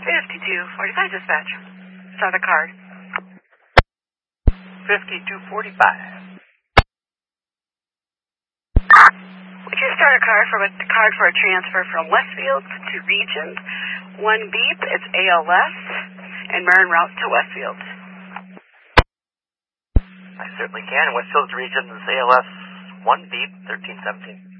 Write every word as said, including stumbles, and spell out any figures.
fifty-two forty-five dispatch. Start a card. fifty-two forty-five. Would you start a card for a card for a transfer from Westfield to Regions? One beep, it's A L S, and Marin route to Westfield. I certainly can. Westfield to Regions, A L S, one beep, thirteen seventeen.